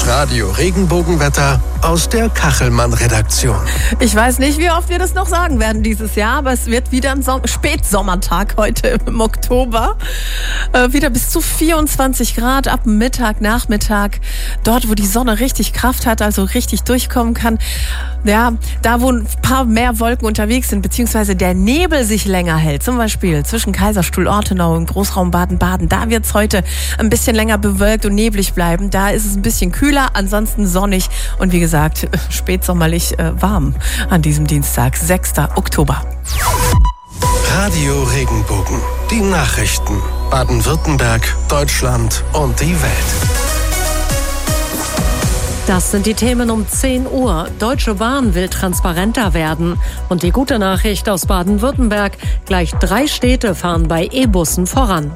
Das Radio Regenbogenwetter aus der Kachelmann-Redaktion. Ich weiß nicht, wie oft wir das noch sagen werden dieses Jahr, aber es wird wieder ein Spätsommertag heute im Oktober. Wieder bis zu 24 Grad ab Mittag, Nachmittag. Dort, wo die Sonne richtig Kraft hat, also richtig durchkommen kann. Ja, da wo ein paar mehr Wolken unterwegs sind, beziehungsweise der Nebel sich länger hält. Zum Beispiel zwischen Kaiserstuhl, Ortenau im Großraum Baden-Baden. Da wird es heute ein bisschen länger bewölkt und neblig bleiben. Da ist es ein bisschen kühler, ansonsten sonnig und wie gesagt, spätsommerlich warm an diesem Dienstag, 6. Oktober. Radio Regenbogen. Die Nachrichten. Baden-Württemberg, Deutschland und die Welt. Das sind die Themen um 10 Uhr. Deutsche Bahn will transparenter werden. Und die gute Nachricht aus Baden-Württemberg: gleich 3 Städte fahren bei E-Bussen voran.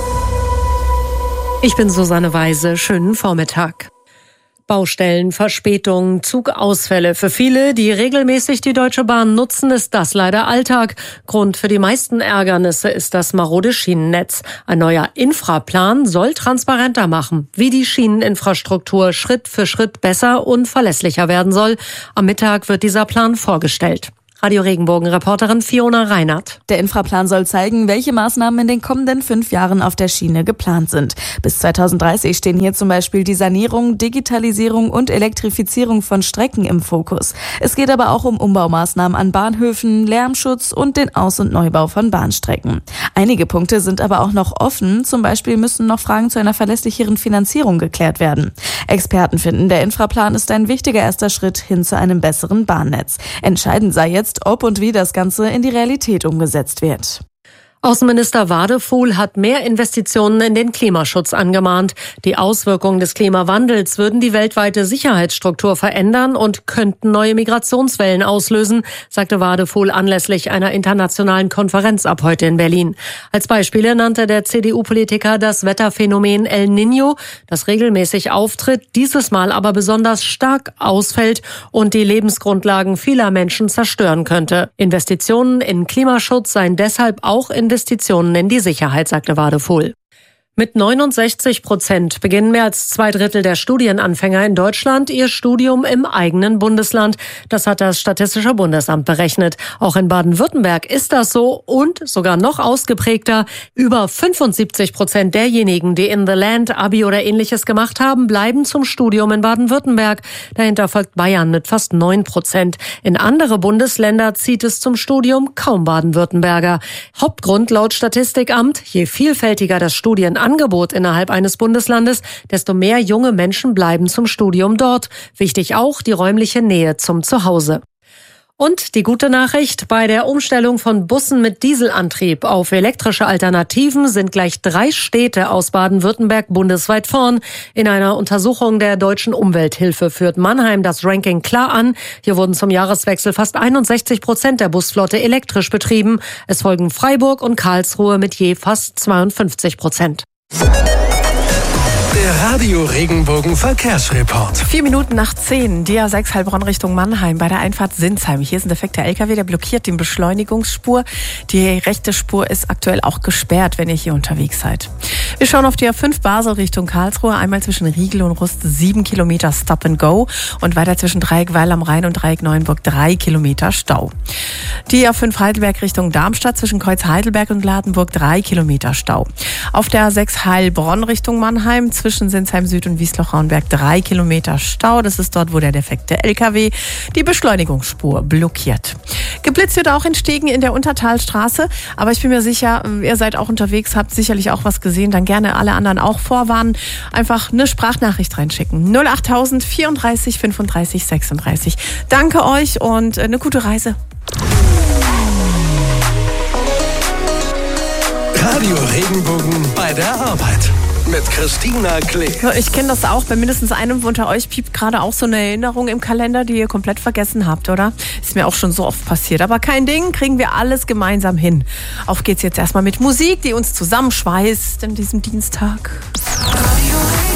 Ich bin Susanne Weise. Schönen Vormittag. Baustellen, Verspätungen, Zugausfälle. Für viele, die regelmäßig die Deutsche Bahn nutzen, ist das leider Alltag. Grund für die meisten Ärgernisse ist das marode Schienennetz. Ein neuer Infraplan soll transparenter machen, wie die Schieneninfrastruktur Schritt für Schritt besser und verlässlicher werden soll. Am Mittag wird dieser Plan vorgestellt. Radio Regenbogen-Reporterin Fiona Reinhardt. Der Infraplan soll zeigen, welche Maßnahmen in den kommenden 5 Jahren auf der Schiene geplant sind. Bis 2030 stehen hier zum Beispiel die Sanierung, Digitalisierung und Elektrifizierung von Strecken im Fokus. Es geht aber auch um Umbaumaßnahmen an Bahnhöfen, Lärmschutz und den Aus- und Neubau von Bahnstrecken. Einige Punkte sind aber auch noch offen. Zum Beispiel müssen noch Fragen zu einer verlässlicheren Finanzierung geklärt werden. Experten finden, der Infraplan ist ein wichtiger erster Schritt hin zu einem besseren Bahnnetz. Entscheidend sei jetzt, ob und wie das Ganze in die Realität umgesetzt wird. Außenminister Wadefuhl hat mehr Investitionen in den Klimaschutz angemahnt. Die Auswirkungen des Klimawandels würden die weltweite Sicherheitsstruktur verändern und könnten neue Migrationswellen auslösen, sagte Wadefuhl anlässlich einer internationalen Konferenz ab heute in Berlin. Als Beispiele nannte der CDU-Politiker das Wetterphänomen El Niño, das regelmäßig auftritt, dieses Mal aber besonders stark ausfällt und die Lebensgrundlagen vieler Menschen zerstören könnte. Investitionen in Klimaschutz seien deshalb auch Investitionen in die Sicherheit, sagte Wadefuhl. Mit 69% beginnen mehr als 2/3 der Studienanfänger in Deutschland ihr Studium im eigenen Bundesland. Das hat das Statistische Bundesamt berechnet. Auch in Baden-Württemberg ist das so und sogar noch ausgeprägter. Über 75% derjenigen, die in The Land Abi oder Ähnliches gemacht haben, bleiben zum Studium in Baden-Württemberg. Dahinter folgt Bayern mit fast 9%. In andere Bundesländer zieht es zum Studium kaum Baden-Württemberger. Hauptgrund laut Statistikamt: je vielfältiger das Studienangebot innerhalb eines Bundeslandes, desto mehr junge Menschen bleiben zum Studium dort. Wichtig auch die räumliche Nähe zum Zuhause. Und die gute Nachricht: bei der Umstellung von Bussen mit Dieselantrieb auf elektrische Alternativen sind gleich 3 Städte aus Baden-Württemberg bundesweit vorn. In einer Untersuchung der Deutschen Umwelthilfe führt Mannheim das Ranking klar an. Hier wurden zum Jahreswechsel fast 61% der Busflotte elektrisch betrieben. Es folgen Freiburg und Karlsruhe mit je fast 52%. Der Radio Regenbogen Verkehrsreport. 4 Minuten nach 10, die A6 Heilbronn Richtung Mannheim bei der Einfahrt Sinsheim. Hier ist ein defekter LKW, der blockiert die Beschleunigungsspur. Die rechte Spur ist aktuell auch gesperrt, wenn ihr hier unterwegs seid. Wir schauen auf die A5 Basel Richtung Karlsruhe. Einmal zwischen Riegel und Rust 7 Kilometer Stop and Go und weiter zwischen Dreieck Weil am Rhein und Dreieck Neuenburg 3 Kilometer Stau. Die A5 Heidelberg Richtung Darmstadt zwischen Kreuz Heidelberg und Ladenburg 3 Kilometer Stau. Auf der A6 Heilbronn Richtung Mannheim zwischen Sinsheim Süd und Wiesloch-Rauenberg 3 Kilometer Stau. Das ist dort, wo der defekte LKW die Beschleunigungsspur blockiert. Geblitzt wird auch in Stegen in der Untertalstraße. Aber ich bin mir sicher, ihr seid auch unterwegs, habt sicherlich auch was gesehen. Dann gerne alle anderen auch vorwarnen. Einfach eine Sprachnachricht reinschicken. 08000 34 35 36. Danke euch und eine gute Reise. Radio Regenbogen bei der Arbeit. Mit Christina Klee. Ich kenne das auch. Bei mindestens einem unter euch piept gerade auch so eine Erinnerung im Kalender, die ihr komplett vergessen habt, oder? Ist mir auch schon so oft passiert. Aber kein Ding, kriegen wir alles gemeinsam hin. Auf geht's jetzt erstmal mit Musik, die uns zusammenschweißt an diesem Dienstag. Radio